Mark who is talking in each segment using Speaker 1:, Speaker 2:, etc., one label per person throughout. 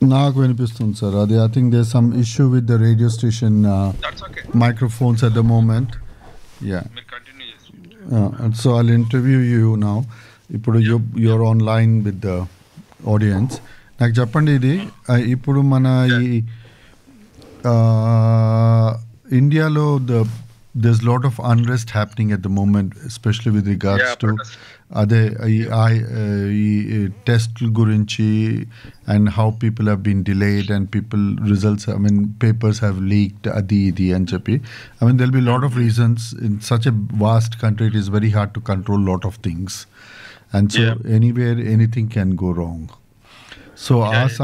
Speaker 1: నాకు వినిపిస్తుంది సార్. అది I think there some issue with the radio station microphones at the moment. Yeah, so I'll interview you now. ఇప్పుడు you're online with the audience. నాకు చెప్పండి, ఇది ఇప్పుడు మన ఈ ఇండియాలో there's a lot of unrest happening at the moment, especially with regards to అదే ఈ టెస్ట్ గురించి and how people have been delayed and people results, I mean papers have leaked అది ఇది అని చెప్పి. I mean there'll be a lot of reasons. In such a vast country it is very hard to control a lot of things, and so anywhere anything can go wrong. So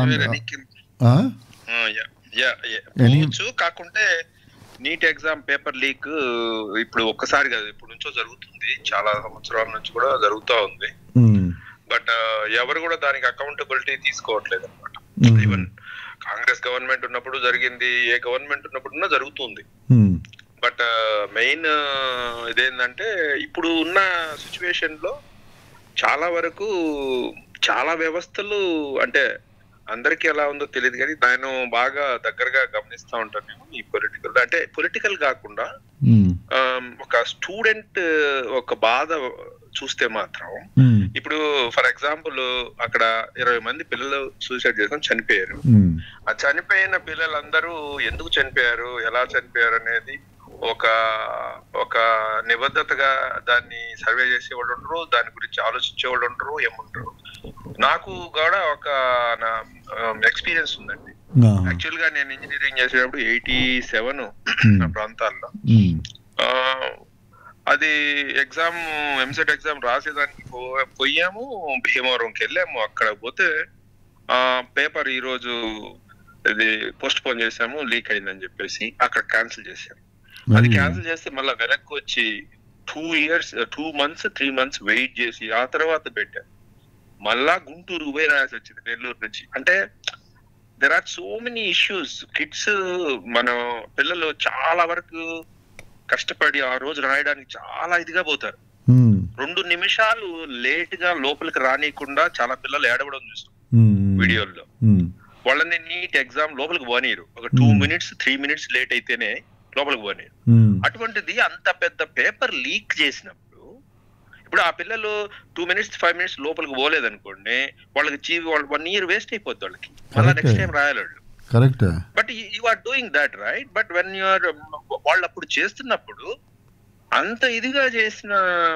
Speaker 2: కాకుంటే NEET exam paper leak ఇప్పుడు ఒక్కసారి కాదు, ఇప్పుడు నుంచో జరుగుతుంది, చాలా సంవత్సరాల నుంచి కూడా జరుగుతూ ఉంది. బట్ ఎవరు కూడా దానికి అకౌంటబిలిటీ తీసుకోవట్లేదు అనమాట. ఈవెన్ కాంగ్రెస్ గవర్నమెంట్ ఉన్నప్పుడు జరిగింది, ఏ గవర్నమెంట్ ఉన్నప్పుడు జరుగుతుంది. బట్ మెయిన్ ఇదేంటంటే ఇప్పుడు ఉన్న సిచ్యువేషన్ లో చాలా వరకు చాలా వ్యవస్థలు, అంటే అందరికి ఎలా ఉందో తెలియదు కానీ నేను బాగా దగ్గరగా గమనిస్తూ ఉంటాను. ఈ పొలిటికల్ కాకుండా ఒక స్టూడెంట్ ఒక బాధ చూస్తే మాత్రం, ఇప్పుడు ఫర్ ఎగ్జాంపుల్ అక్కడ 20 మంది పిల్లలు సూసైడ్ చేసుకొని చనిపోయారు. ఆ చనిపోయిన పిల్లలందరూ ఎందుకు చనిపోయారు, ఎలా చనిపోయారు అనేది ఒక నిబద్ధతగా దాన్ని సర్వే చేసేవాళ్ళు ఉండరు, దాని గురించి ఆలోచించేవాళ్ళు ఉండరు, ఏముంటారు. నాకు కూడా ఒక నా ఎక్స్పీరియన్స్ ఉందండి. యాక్చువల్ గా నేను ఇంజనీరింగ్ చేసేటప్పుడు 87 ఆ ప్రాంతాల్లో అది ఎగ్జామ్ ఎంసెట్ ఎగ్జామ్ రాసేదానికి పోయాము, భీమవరంకి వెళ్ళాము. అక్కడ పోతే పేపర్ ఈ రోజు ఇది పోస్ట్ పోన్ చేసాము, లీక్ అయిందని చెప్పేసి అక్కడ క్యాన్సిల్ చేసాము. అది క్యాన్సిల్ చేస్తే మళ్ళీ వెనక్కి వచ్చి 2 months 3 months వెయిట్ చేసి ఆ తర్వాత పెట్టారు. మళ్ళా గుంటూరు పోయి రాయాల్సి వచ్చింది, నెల్లూరు నుంచి. అంటే there are so many issues. Kids, మన పిల్లలు చాలా వరకు కష్టపడి ఆ రోజు రాయడానికి చాలా ఇదిగా పోతారు. 2 నిమిషాలు లేట్ గా లోపలికి రానియకుండా చాలా పిల్లలు ఏడవడం చూస్తాం వీడియోల్లో. వాళ్ళని నీట్ ఎగ్జామ్ లోపలికి పోనీరు, ఒక 2 minutes 3 minutes లేట్ అయితేనే లోపలికి పోనీరు. అటువంటిది అంత పెద్ద పేపర్ లీక్ చేసినప్పుడు ఇప్పుడు ఆ పిల్లలు 2 minutes 5 minutes లోపలికి పోలేదనుకోండి, వాళ్ళకి 1 year వేస్ట్ అయిపోద్ది. వాళ్ళకి మళ్ళీ నెక్స్ట్ టైం రాయాలి వాళ్ళు.
Speaker 1: Correct.
Speaker 2: But you are doing that right. But when you are వాళ్ళు అప్పుడు చేస్తున్నప్పుడు అంత ఇదిగా చేసిన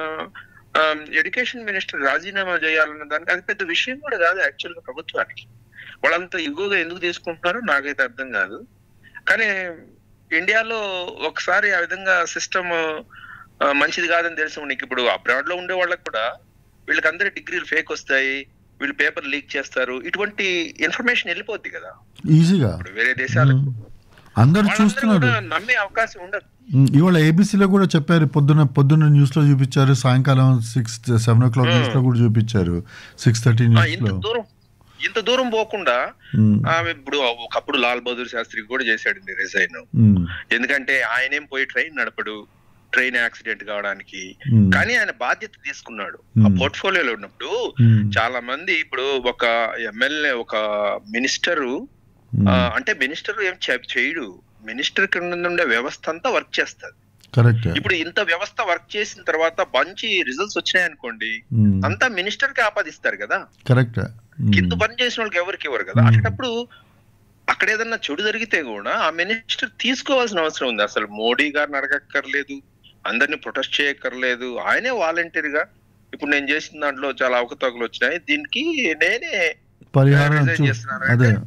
Speaker 2: ఎడ్యుకేషన్ మినిస్టర్ రాజీనామా చేయాలన్న దానికి అది పెద్ద విషయం కూడా కాదు యాక్చువల్ గా ప్రభుత్వానికి. వాళ్ళంతా ఇగోగా ఎందుకు తీసుకుంటున్నారో నాకైతే అర్థం కాదు. కానీ ఇండియాలో ఒకసారి ఆ విధంగా సిస్టమ్ మంచిది కాదని తెలిసి నీకు ఇప్పుడు అబ్రాడ్ లో ఉండే వాళ్ళకి కూడా వీళ్ళకి అందరి డిగ్రీలు ఫేక్ వస్తాయి, వీళ్ళు పేపర్ లీక్ చేస్తారు, ఇటువంటి ఇన్ఫర్మేషన్ వెళ్ళిపోద్ది కదా ఈజీగా. వేరే దేశాలకు
Speaker 1: అందరూ చూస్తున్నారు,
Speaker 2: నమ్మే అవకాశం ఉండదు.
Speaker 1: ఇవాళ ఏబీసీలో కూడా చెప్పారు, పొద్దున్న న్యూస్ లో చూపించారు, సాయంకాలం 6-7 o'clock న్యూస్ లో కూడా చూపించారు, 6:30 న్యూస్ లో.
Speaker 2: ఇంత దూరం పోకుండా ఆమె ఇప్పుడు ఒకప్పుడు లాల్ బహదూర్ శాస్త్రి కూడా చేశాడు రిజైన్. ఎందుకంటే ఆయనేం పోయి ట్రైన్ నడపడు, ట్రైన్ యాక్సిడెంట్ కావడానికి. కానీ ఆయన బాధ్యత తీసుకున్నాడు ఆ పోర్ట్ఫోలియోలో ఉన్నప్పుడు. చాలా మంది ఇప్పుడు ఒక ఎమ్మెల్యే, ఒక మినిస్టరు, అంటే మినిస్టర్ ఏం చేయడు, మినిస్టర్ కింద ఉండే వ్యవస్థ అంతా వర్క్ చేస్తుంది. ఇప్పుడు ఇంత వ్యవస్థ వర్క్ చేసిన తర్వాత మంచి రిజల్ట్స్ వచ్చినాయి అనుకోండి, అంతా మినిస్టర్ కి ఆపాదిస్తారు కదా.
Speaker 1: కరెక్ట్.
Speaker 2: కింద పని చేసిన వాళ్ళకి ఎవరికి ఇవ్వరు కదా. అట్లాంటప్పుడు అక్కడ ఏదన్నా చెడు జరిగితే కూడా ఆ మినిస్టర్ తీసుకోవాల్సిన అవసరం ఉంది. అసలు మోడీ గారిని అడగక్కర్లేదు, అందరినీ ప్రొటెస్ట్ చేయక్కర్లేదు, ఆయనే వాలంటీర్ గా ఇప్పుడు నేను చేసిన దాంట్లో చాలా అవకతవకలు వచ్చినాయి, దీనికి నేనే
Speaker 1: పరిహారం
Speaker 2: చేస్తున్నాను.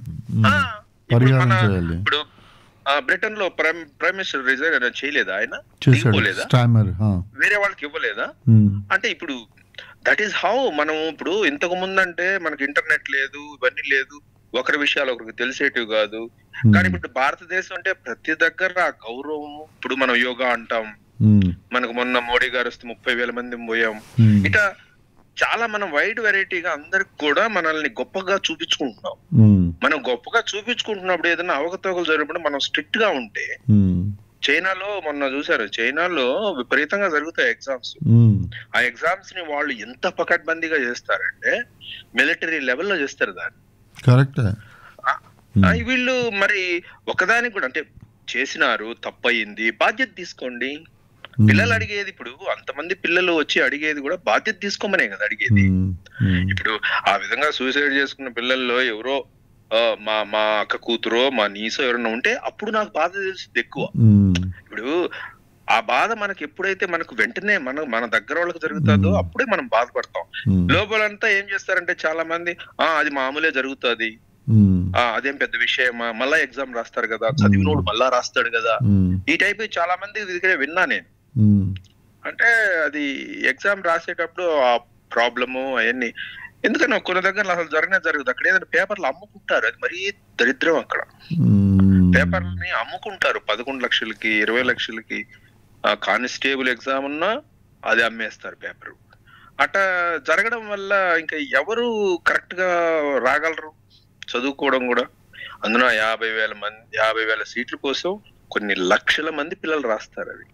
Speaker 2: ఇప్పుడు బ్రిటన్ లో ప్రైమ్ మినిస్టర్ రిజైన్ చేయలేదా, ఆయన తీసుకోలేదా, వేరే వాళ్ళకి ఇవ్వలేదా? అంటే ఇప్పుడు దట్ ఈస్ హౌ మనం ఇప్పుడు ఇంతకు ముందు అంటే మనకి ఇంటర్నెట్ లేదు, ఇవన్నీ లేదు, ఒకరి విషయాలు ఒకరికి తెలిసేటివి కాదు. కానీ ఇప్పుడు భారతదేశం అంటే ప్రతి దగ్గర ఆ గౌరవం. ఇప్పుడు మనం యోగా అంటాం, మనకు మొన్న మోడీ గారు వస్తే 30,000 మంది పోయాం. ఇట్లా చాలా మనం వైడ్ వెరైటీగా అందరికి కూడా మనల్ని గొప్పగా చూపించుకుంటున్నాం. మనం గొప్పగా చూపించుకుంటున్నప్పుడు ఏదైనా అవకతవకలు జరిగినప్పుడు మనం స్ట్రిక్ట్ గా ఉంటే, చైనాలో మొన్న చూసారు, చైనాలో విపరీతంగా జరుగుతాయి ఎగ్జామ్స్. ఆ ఎగ్జామ్స్ ని వాళ్ళు ఎంత పకడ్బందీగా చేస్తారంటే మిలిటరీ లెవెల్లో చేస్తారు దాన్ని.
Speaker 1: కరెక్ట్.
Speaker 2: వీళ్ళు మరి ఒకదానికి కూడా అంటే చేసినారు, తప్పయింది, బాధ్యత తీసుకోండి. పిల్లలు అడిగేది ఇప్పుడు అంతమంది పిల్లలు వచ్చి అడిగేది కూడా బాధ్యత తీసుకోమనే కదా అడిగేది. ఇప్పుడు ఆ విధంగా సూసైడ్ చేసుకున్న పిల్లల్లో ఎవరో మా అక్క కూతురో మా నీసో ఎవరైనా ఉంటే అప్పుడు నాకు బాధ తెలుస్తుంది ఎక్కువ. ఇప్పుడు ఆ బాధ మనకి ఎప్పుడైతే మనకు వెంటనే మన దగ్గర వాళ్ళకి జరుగుతుందో అప్పుడే మనం బాధపడతాం. లోపలంతా ఏం చేస్తారంటే చాలా మంది అది మామూలే జరుగుతుంది, అదేం పెద్ద విషయమా, మళ్ళా ఎగ్జామ్ రాస్తారు కదా, చదివినోడు మళ్ళా రాస్తాడు కదా, ఈ టైప్ చాలా మంది విన్నా నేను. అంటే అది ఎగ్జామ్ రాసేటప్పుడు ఆ ప్రాబ్లము అవన్నీ ఎందుకన్నా కొన్ని దగ్గర అసలు జరగదు. అక్కడ ఏదైనా పేపర్లు అమ్ముకుంటారు, అది మరీ దరిద్రం. అక్కడ పేపర్లని అమ్ముకుంటారు 11 లక్షలకి 20 లక్షలకి. కానిస్టేబుల్ ఎగ్జామ్ ఉన్నా అది అమ్మేస్తారు పేపర్. అట్లా జరగడం వల్ల ఇంకా ఎవరు కరెక్ట్ గా రాగలరు చదువుకోవడం కూడా. అందులో 50,000 సీట్ల కోసం కొన్ని లక్షల మంది పిల్లలు రాస్తారు. అవి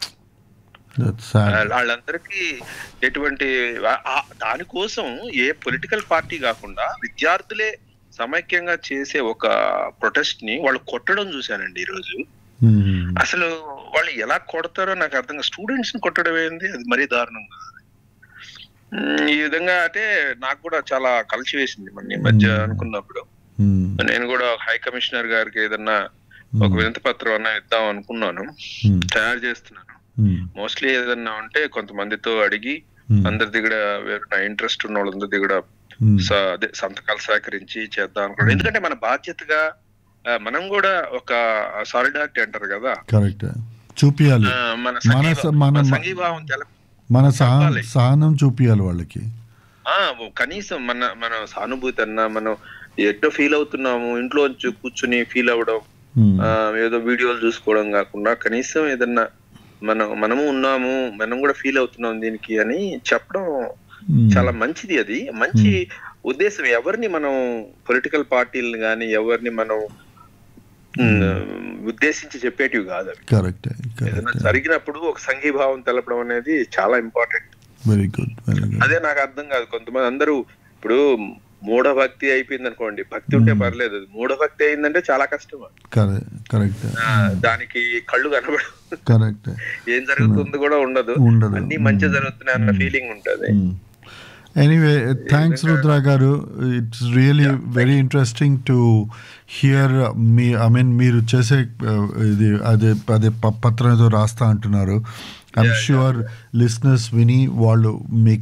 Speaker 2: వాళ్ళందరికీ ఎటువంటి దానికోసం ఏ పొలిటికల్ పార్టీ కాకుండా విద్యార్థులే సమైక్యంగా చేసే ఒక ప్రొటెస్ట్ ని వాళ్ళు కొట్టడం చూశానండి ఈరోజు. అసలు వాళ్ళు ఎలా కొడతారో నాకు అర్థం కాదు. స్టూడెంట్స్ ని కొట్టడం ఏంది, అది మరీ దారుణం కాదు. ఈ విధంగా అంటే నాకు కూడా చాలా కలిసి వేసింది మన ఈ మధ్య అనుకున్నప్పుడు. నేను కూడా హై కమిషనర్ గారికి ఏదన్నా ఒక వినతి పత్రం అన్నా ఇద్దాం అనుకున్నాను, తయారు చేస్తున్నాను. మోస్ట్లీ ఏదన్నా ఉంటే కొంతమందితో అడిగి అందరి దగ్గర ఇంట్రెస్ట్ ఉన్న వాళ్ళందరి దగ్గర సంతకాలు సేకరించి చేద్దాం అనుకున్నాను. ఎందుకంటే మన బాధ్యతగా మనం కూడా ఒక సాలిడారిటీ అంటారు కదా,
Speaker 1: చూపియాలి,
Speaker 2: మన సంఘీభావం
Speaker 1: మన సహనం చూపియాలి వాళ్ళకి.
Speaker 2: కనీసం మన సానుభూతి అన్నా, మనం ఎట్టో ఫీల్ అవుతున్నాము ఇంట్లో కూర్చుని ఫీల్ అవ్వడం, ఏదో వీడియోలు చూసుకోవడం కాకుండా కనీసం ఏదన్నా మనము ఉన్నాము, మనం కూడా ఫీల్ అవుతున్నాం దీనికి అని చెప్పడం చాలా మంచిది. అది మంచి ఉద్దేశం. ఎవరిని మనం పొలిటికల్ పార్టీలను గాని ఎవరిని మనం ఉద్దేశించి చెప్పేటివి కాదు అవి. ఏదైనా జరిగినప్పుడు ఒక సంఘీభావం తెలపడం అనేది చాలా ఇంపార్టెంట్.
Speaker 1: Very good.
Speaker 2: అదే నాకు అర్థం కాదు. కొంతమంది అందరూ ఇప్పుడు మూఢభక్తి అయిపోయింది అనుకోండి, భక్తి ఉంటే పర్లేదు, అది మూఢభక్తి అయిందంటే చాలా కష్టం. దానికి కళ్ళు కనబడవు, ఏం జరుగుతుంది కూడా ఉండదు, అన్ని మంచి జరుగుతున్నాయి అన్న ఫీలింగ్ ఉంటది.
Speaker 1: Anyway, thanks Rudra garu. It's really very interesting to hear me. I mean, మీరు చేసే అదే పత్రం ఏదో రాస్తా అంటున్నారు. I'm sure listeners విని వాళ్ళు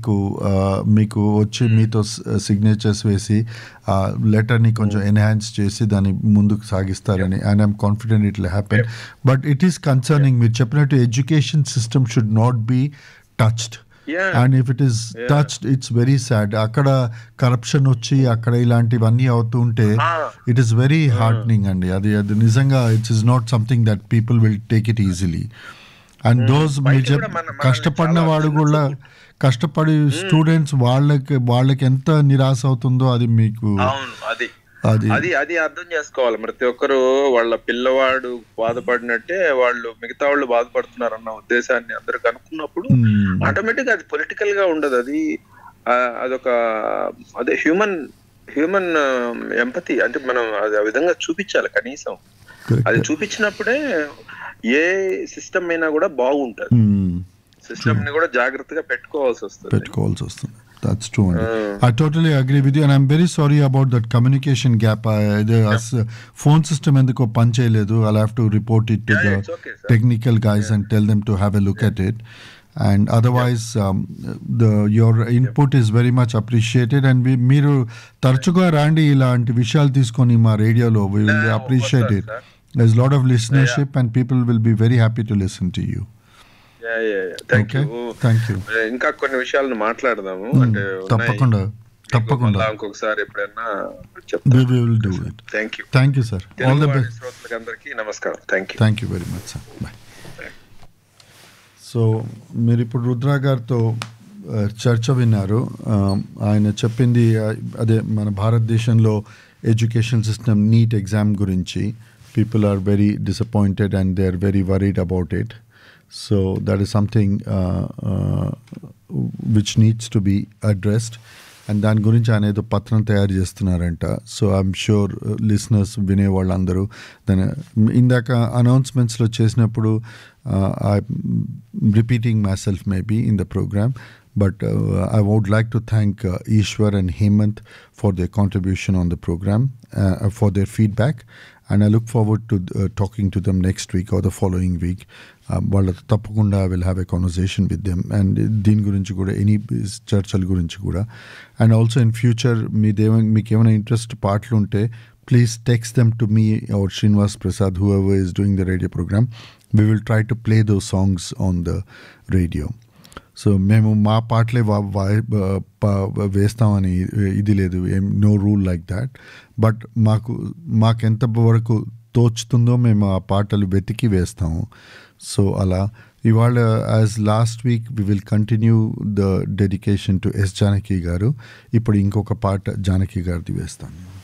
Speaker 1: మీకు వచ్చి మీతో సిగ్నేచర్స్ వేసి లెటర్ని కొంచెం ఎన్హాన్స్ చేసి దాన్ని ముందుకు సాగిస్తారని. And I'm confident it will happen. But it is concerning, మీరు చెప్పినట్టు education system should not be touched. And if it is touched it's very sad. అక్కడ కరప్షన్ వచ్చి అక్కడ ఇలాంటివన్నీ అవుతూ ఉంటే ఇట్ ఈస్ వెరీ హార్ట్నింగ్ అండి. అది నిజంగా it's is not something that people will take it easily. And those కష్టపడిన వాడు కూడా కష్టపడి స్టూడెంట్స్ వాళ్ళకి ఎంత నిరాశ అవుతుందో అది మీకు
Speaker 2: అది అర్థం చేసుకోవాలి. ప్రతి ఒక్కరు వాళ్ళ పిల్లవాడు బాధపడినట్టే వాళ్ళు మిగతా వాళ్ళు బాధపడుతున్నారు అన్న ఉద్దేశాన్ని అందరూ కనుక్కున్నప్పుడు ఆటోమేటిక్ అది పొలిటికల్ గా ఉండదు. అదొక అదే హ్యూమన్ ఎంపతి అంటే మనం అది ఆ విధంగా చూపించాలి. కనీసం అది చూపించినప్పుడే ఏ సిస్టమ్ అయినా కూడా బాగుంటది. సిస్టమ్ ని కూడా జాగ్రత్తగా పెట్టుకోవాల్సి వస్తుంది.
Speaker 1: That's true. I totally agree with you, and I'm very sorry about that communication gap. Phone system enduko pan cheyaledu. I'll have to report it to the technical guys and tell them to have a look at it. And otherwise, your input is very much appreciated. And మీరు తరచుగా రాండి ఇలాంటి విషయాలు తీసుకొని మా రేడియోలో. We will appreciate it. There's a lot of listenership and people will be very happy to listen to you.
Speaker 2: Thank you. ఇంకా కొన్ని విషయాలను మాట్లాడదాము. అంటే
Speaker 1: తప్పకుండా
Speaker 2: ఇంకొకసారి ఎప్పుడైనా
Speaker 1: thank you sir. All the best.
Speaker 2: శ్రోతలందరికీ నమస్కారం.
Speaker 1: Thank you very much sir. Bye. So మీరు ఇప్పుడు రుద్ర గారితో చర్చ విన్నారు. ఆయన చెప్పింది అదే మన భారతదేశంలో ఎడ్యుకేషన్ సిస్టమ్ నీట్ ఎగ్జామ్ గురించి. People are very disappointed and they are very worried about it. So that is something which needs to be addressed. And దాని గురించి ఆయన ఏదో పత్రం తయారు చేస్తున్నారంట. సో ఐఎమ్ షూర్ లిసనర్స్ వినేవాళ్ళందరూ దాని ఇందాక అనౌన్స్మెంట్స్లో చేసినప్పుడు I repeating my self maybe in the programme, but I would like to thank Ishwar and Hemant for their contribution on the program, for their feedback, and I look forward to talking to them next week or the following week. వాళ్ళతో తప్పకుండా I will have a conversation with them, and దీని గురించి కూడా any చర్చల గురించి కూడా. And also in future మీకు ఏమైనా ఇంట్రెస్ట్ పాటలు ఉంటే please text them to me or Srinivas Prasad, whoever is doing the radio program. We will try to play those songs on the radio. So మేము మా పాటలే వేస్తామని ఇది లేదు, no rule like that. But మాకెంత వరకు తోచుతుందో మేము ఆ పాటలు వెతికి వేస్తాము. సో అలా ఇవాళ as last week we will continue the dedication to yes Janaki గారు. ఇప్పుడు ఇంకొక పాట జానకి గారిది వేస్తాను.